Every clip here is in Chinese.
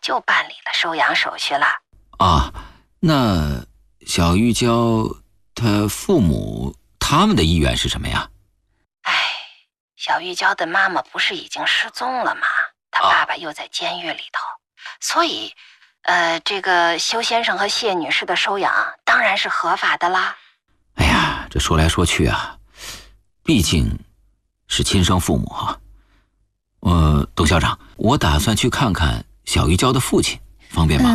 就办理了收养手续了。 啊，那小玉娇她父母他们的意愿是什么呀？ 小玉娇的妈妈不是已经失踪了吗？她爸爸又在监狱里头，所以这个修先生和谢女士的收养当然是合法的啦。 哎呀，这说来说去啊，毕竟是亲生父母啊。董校长，我打算去看看小玉娇的父亲，方便吗？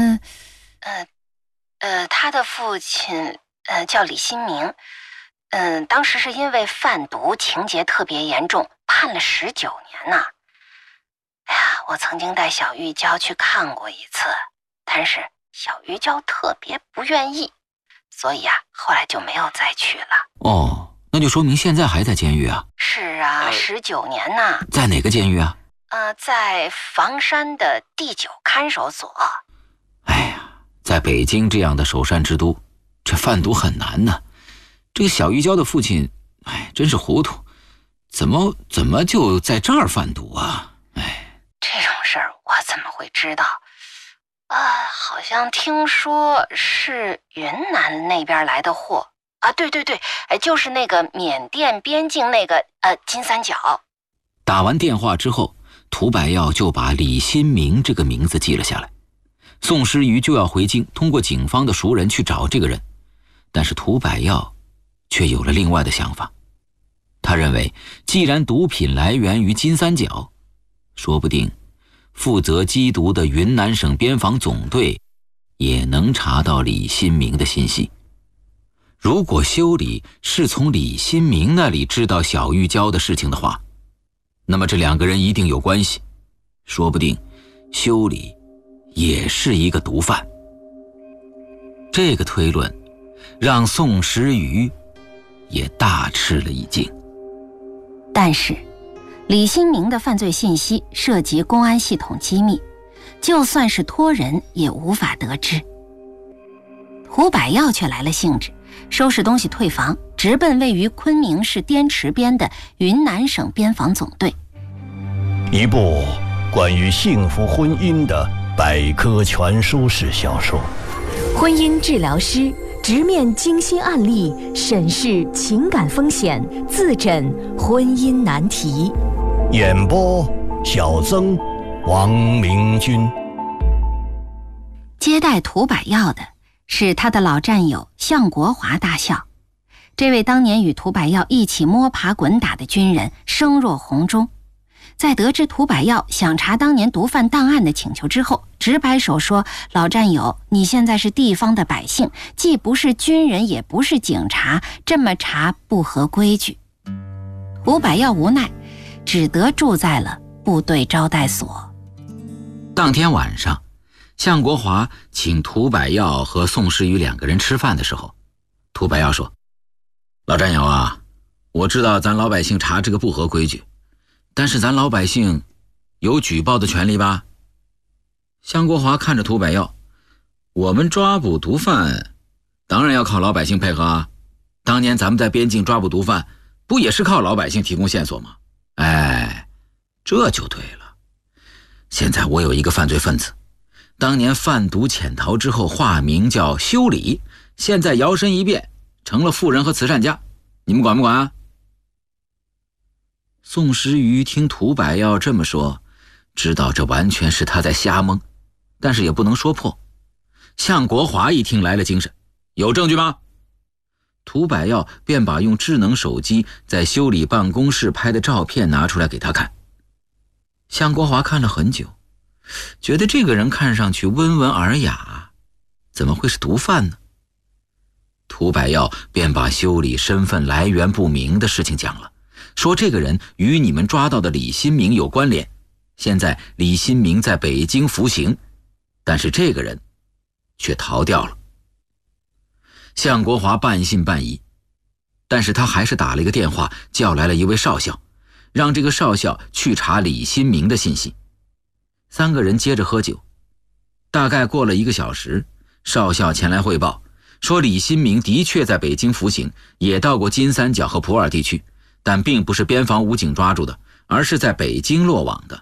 他的父亲叫李新明，当时是因为贩毒情节特别严重，判了19年呢。哎呀，我曾经带小玉娇去看过一次，但是小玉娇特别不愿意，所以后来就没有再去了。 哦，那就说明现在还在监狱啊？ 是啊，19年呢。 在哪个监狱啊？ 在房山的第9看守所。 哎呀，在北京这样的首善之都，这贩毒很难呢。这个小玉娇的父亲，真是糊涂，怎么就在这儿贩毒啊？ 这种事儿我怎么会知道？好像听说是云南那边来的货啊。对，就是那个缅甸边境那个金三角。 打完电话之后，涂百耀就把李新明这个名字记了下来。宋诗瑜就要回京，通过警方的熟人去找这个人，但是涂百耀却有了另外的想法。他认为，既然毒品来源于金三角，说不定负责缉毒的云南省边防总队也能查到李新明的信息。如果修理是从李新明那里知道小玉娇的事情的话，那么这2个人一定有关系，说不定修理也是一个毒贩。这个推论让宋时瑜也大吃了一惊。 但是李新明的犯罪信息涉及公安系统机密，就算是托人也无法得知。涂百耀却来了兴致，收拾东西退房，直奔位于昆明市滇池边的云南省边防总队。 一部关于幸福婚姻的百科全书式小说， 婚姻治疗师直面惊心案例，审视情感风险，自诊婚姻难题。 演播小曾、王明君。 接待涂百耀的是他的老战友向国华大校。这位当年与涂百耀一起摸爬滚打的军人声若洪钟，在得知涂百耀想查当年毒贩档案的请求之后，直摆手说：老战友，你现在是地方的百姓，既不是军人也不是警察，这么查不合规矩。涂百耀无奈，只得住在了部队招待所。 当天晚上，向国华请涂百耀和宋时瑜2个人吃饭的时候，涂百耀说：老战友啊，我知道咱老百姓查这个不合规矩，但是咱老百姓有举报的权利吧？向国华看着涂百耀，我们抓捕毒贩当然要靠老百姓配合啊，当年咱们在边境抓捕毒贩不也是靠老百姓提供线索吗？这就对了。现在我有一个犯罪分子，当年贩毒潜逃之后化名叫修理，现在摇身一变成了富人和慈善家，你们管不管啊？宋时瑜听涂百耀这么说，知道这完全是他在瞎蒙，但是也不能说破。向国华一听来了精神，有证据吗？涂百耀便把用智能手机在修理办公室拍的照片拿出来给他看。向国华看了很久，觉得这个人看上去温文尔雅，怎么会是毒贩呢？涂百耀便把修理身份来源不明的事情讲了，说这个人与你们抓到的李新明有关联，现在李新明在北京服刑，但是这个人却逃掉了。向国华半信半疑，但是他还是打了一个电话，叫来了一位少校，让这个少校去查李新明的信息。3个人接着喝酒，大概过了1个小时，少校前来汇报，说李新明的确在北京服刑，也到过金三角和普洱地区，但并不是边防武警抓住的，而是在北京落网的。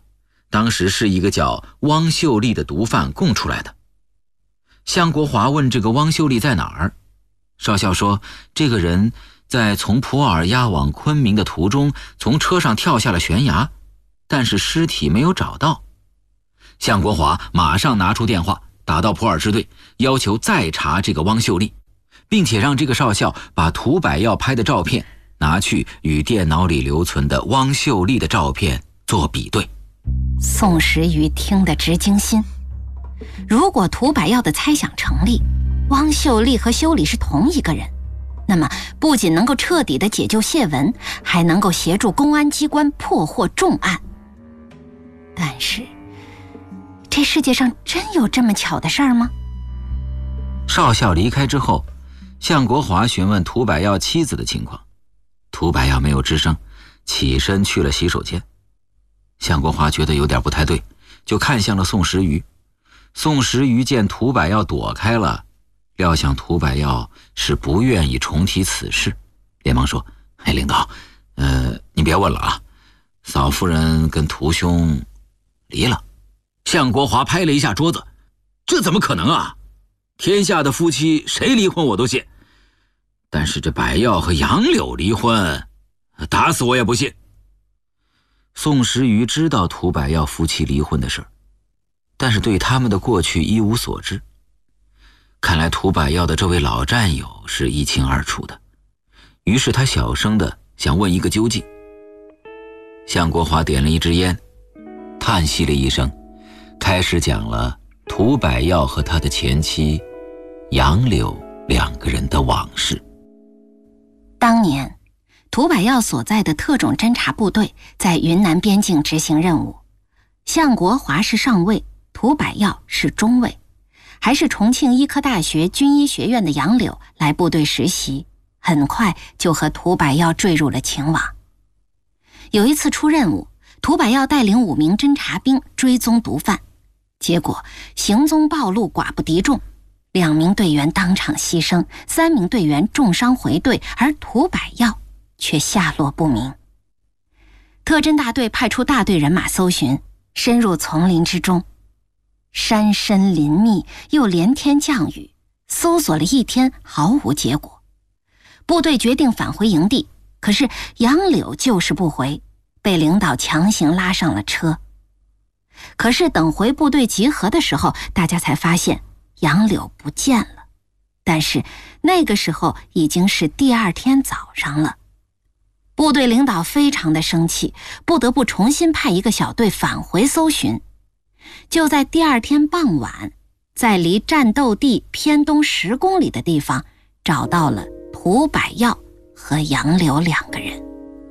当时是一个叫汪秀丽的毒贩供出来的。向国华问这个汪秀丽在哪儿，少校说这个人在从普洱押往昆明的途中从车上跳下了悬崖，但是尸体没有找到。向国华马上拿出电话打到普洱支队，要求再查这个汪秀丽，并且让这个少校把涂百耀拍的照片拿去与电脑里留存的汪秀丽的照片做比对。 宋时瑜听得直惊心。如果涂百耀的猜想成立，汪秀丽和修理是同一个人，那么不仅能够彻底的解救谢文，还能够协助公安机关破获重案。但是这世界上真有这么巧的事儿吗？ 少校离开之后，向国华询问涂百耀妻子的情况，涂百耀没有吱声，起身去了洗手间。向国华觉得有点不太对，就看向了宋时瑜。宋时瑜见涂百耀躲开了，料想涂百耀是不愿意重提此事，连忙说：领导，你别问了啊，嫂夫人跟涂兄离了。向国华拍了一下桌子：这怎么可能啊？天下的夫妻谁离婚我都信，但是这百耀和杨柳离婚，打死我也不信。宋时瑜知道涂百耀夫妻离婚的事，但是对他们的过去一无所知。看来涂百耀的这位老战友是一清二楚的，于是他小声的想问一个究竟。向国华点了一支烟，叹息了一声，开始讲了涂百耀和他的前妻杨柳两个人的往事。 当年涂百耀所在的特种侦察部队在云南边境执行任务，向国华是上尉，涂百耀是中尉，还是重庆医科大学军医学院的杨柳来部队实习，很快就和涂百耀坠入了情网。有一次出任务，涂百耀带领5名侦察兵追踪毒贩，结果行踪暴露，寡不敌众，2名队员当场牺牲，3名队员重伤回队，而涂百耀却下落不明。特侦大队派出大队人马搜寻，深入丛林之中，山深林密又连天降雨，搜索了1天毫无结果。部队决定返回营地，可是杨柳就是不回，被领导强行拉上了车。可是等回部队集合的时候，大家才发现杨柳不见了，但是那个时候已经是第2天早上了。部队领导非常的生气，不得不重新派一个小队返回搜寻。就在第2天傍晚，在离战斗地偏东10公里的地方，找到了涂百耀和杨柳2个人。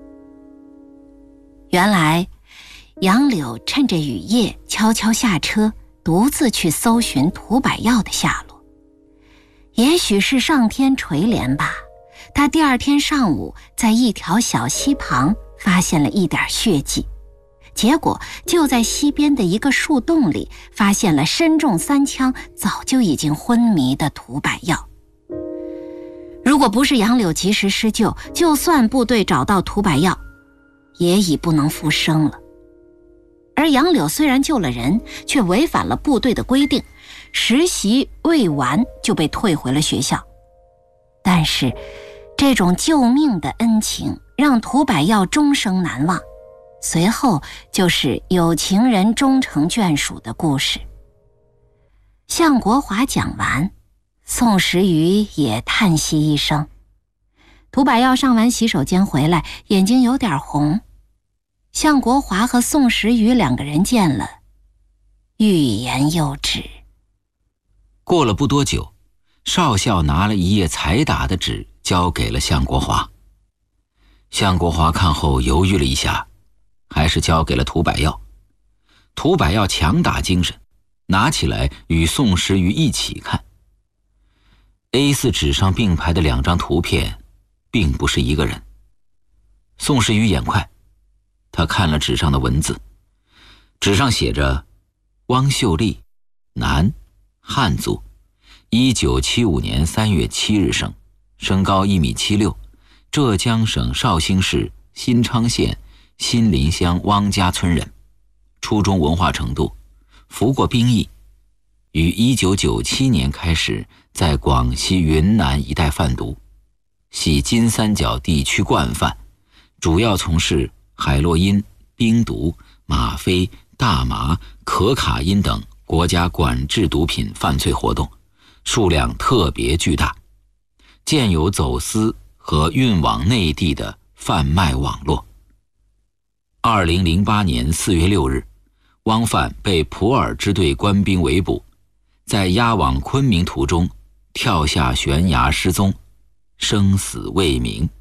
原来杨柳趁着雨夜悄悄下车，独自去搜寻涂百耀的下落。也许是上天垂怜吧，他第2天上午在一条小溪旁发现了一点血迹，结果就在溪边的一个树洞里发现了身中3枪早就已经昏迷的涂百耀。如果不是杨柳及时施救，就算部队找到涂百耀，也已不能复生了。而杨柳虽然救了人，却违反了部队的规定，实习未完就被退回了学校。但是这种救命的恩情让涂百耀终生难忘，随后就是有情人终成眷属的故事。向国华讲完，宋时瑜也叹息一声。涂百耀上完洗手间回来，眼睛有点红。向国华和宋时瑜2个人见了，欲言又止。 过了不多久，少校拿了一页彩打的纸交给了向国华。向国华看后犹豫了一下，还是交给了涂百耀。涂百耀强打精神，拿起来与宋时瑜一起看。A4 纸上并排的2张图片并不是一个人。宋时瑜眼快，他看了纸上的文字，纸上写着汪秀丽，男，汉族，1975年3月7日生，身高1.76米，浙江省绍兴市新昌县新林乡汪家村人， 初中文化程度，服过兵役，于1997年开始在广西云南一带贩毒，系金三角地区惯犯，主要从事海洛因、冰毒、吗啡、大麻、可卡因等国家管制毒品犯罪活动，数量特别巨大，建有走私和运往内地的贩卖网络。2008年4月6日，汪范被普洱支队官兵围捕，在押往昆明途中跳下悬崖失踪，生死未明。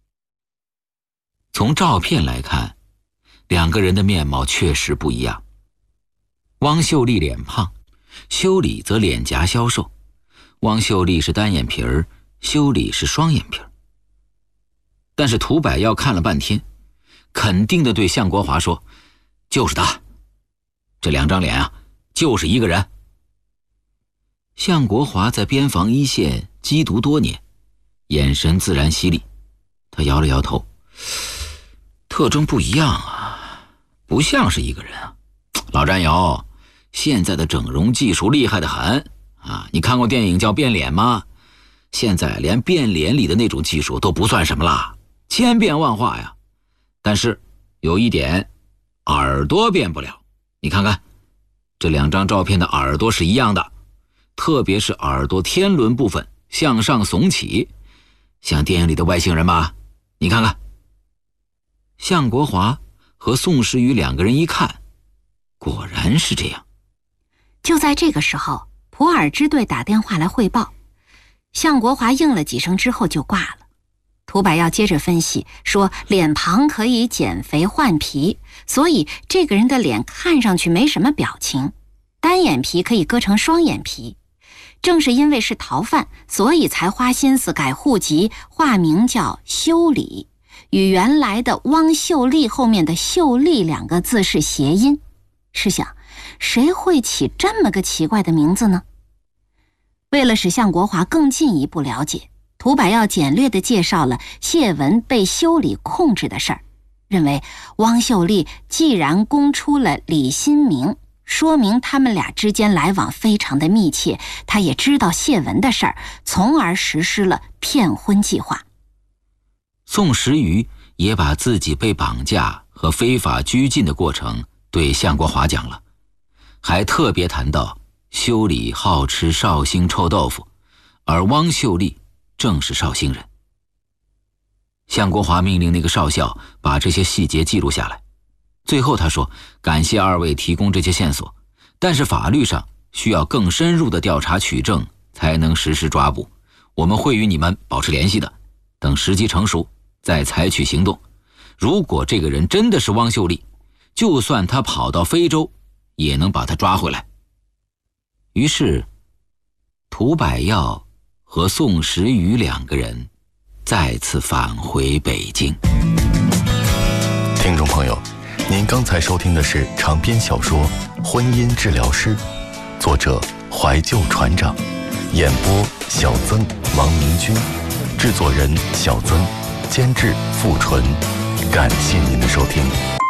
从照片来看，两个人的面貌确实不一样。汪秀丽脸胖，修理则脸颊消瘦。汪秀丽是单眼皮儿，修理是双眼皮儿。但是涂百耀看了半天，肯定地对向国华说：“就是他，这两张脸啊，就是一个人。”向国华在边防一线缉毒多年，眼神自然犀利，他摇了摇头：“特征不一样啊，不像是一个人啊。老战友，现在的整容技术厉害得很啊！你看过电影叫《变脸》吗？现在连变脸里的那种技术都不算什么啦，千变万化呀。但是有一点，耳朵变不了。你看看这两张照片的耳朵是一样的，特别是耳朵天轮部分向上耸起，像电影里的外星人吧？你看看。”向国华和宋时瑜两个人一看，果然是这样。 就在这个时候，普洱支队打电话来汇报，向国华应了几声之后就挂了。涂百耀接着分析说，脸庞可以减肥换皮，所以这个人的脸看上去没什么表情，单眼皮可以割成双眼皮。正是因为是逃犯，所以才花心思改户籍，化名叫修理，与原来的汪秀丽后面的秀丽两个字是谐音。试想，谁会起这么个奇怪的名字呢？为了使向国华更进一步了解，涂百耀简略地介绍了谢文被修理控制的事儿，认为汪秀丽既然供出了李新明，说明他们俩之间来往非常的密切，他也知道谢文的事儿，从而实施了骗婚计划。 宋时瑜也把自己被绑架和非法拘禁的过程对向国华讲了，还特别谈到修理好吃绍兴臭豆腐，而汪秀丽正是绍兴人。向国华命令那个少校把这些细节记录下来，最后他说：“感谢二位提供这些线索，但是法律上需要更深入的调查取证才能实施抓捕，我们会与你们保持联系的，等时机成熟再采取行动。如果这个人真的是汪秀丽，就算他跑到非洲，也能把他抓回来。”于是涂百耀和宋时瑜两个人再次返回北京。 听众朋友，您刚才收听的是长篇小说《婚姻治疗师》，作者怀旧船长，演播小曾、王明君，制作人小曾，监制付纯。感谢您的收听。